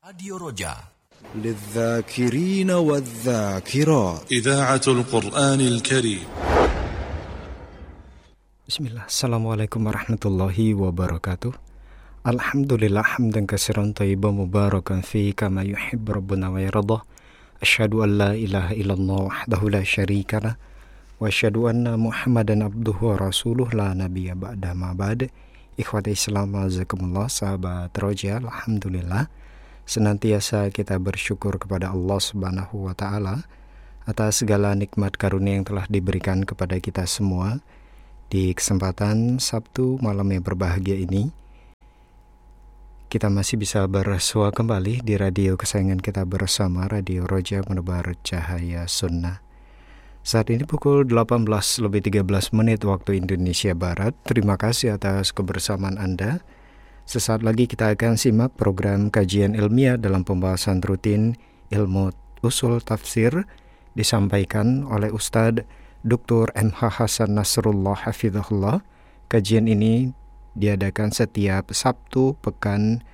Radio Roja للذاكرين والذاكرات إذاعة القرآن الكريم. Bismillah, Assalamualaikum warahmatullahi wabarakatuh. Alhamdulillah hamdan katsiran thayyiban mubarakan fi kama yuhibbu rabbuna wa yardah. Asyhadu an la ilaha illallah wahdahu la syarikalah wa asyhadu anna Muhammadan abduhu wa rasuluh la nabiyya ba'da ma ba'd. Ikhwati Islam azakumullah, sahabat Roja, alhamdulillah senantiasa kita bersyukur kepada Allah Subhanahu wa taala atas segala nikmat karunia yang telah diberikan kepada kita semua. Di kesempatan Sabtu malam yang berbahagia ini, kita masih bisa bersua kembali di radio kesayangan kita bersama, Radio Roja Menebar Cahaya Sunnah. Saat ini pukul 18:13 waktu Indonesia Barat. Terima kasih atas kebersamaan Anda. Sesaat lagi kita akan simak program kajian ilmiah dalam pembahasan rutin ilmu usul tafsir disampaikan oleh Ustadz Dr. M.H. Hasan Nasrullah Hafizahullah. Kajian ini diadakan setiap Sabtu pekan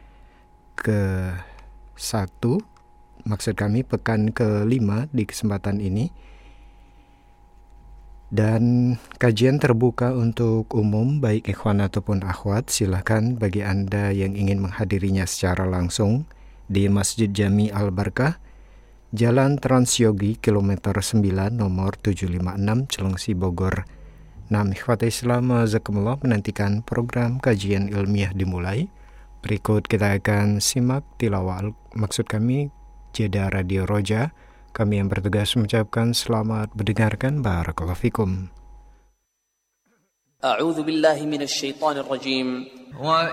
ke-1, maksud kami pekan ke-5 di kesempatan ini. Dan kajian terbuka untuk umum, baik ikhwan ataupun akhwat. Silahkan bagi Anda yang ingin menghadirinya secara langsung di Masjid Jami Al-Barkah, Jalan Transyogi, kilometer 9, nomor 756, Cilengsi, Bogor. Ikhwati Islam azakumullah, menantikan program kajian ilmiah dimulai. Berikut kita akan simak tilawah, maksud kami jeda Radio Roja. Kami yang bertugas mengucapkan selamat mendengarkan. Barakallahu fikum. A'udzu billahi minasy syaithanir rajim.